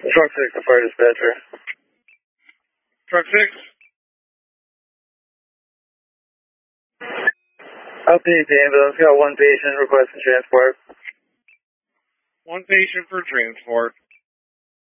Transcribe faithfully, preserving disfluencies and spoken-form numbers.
Truck six, the fire dispatcher. Truck six. Update the ambulance. Got one patient requesting transport. One patient for transport.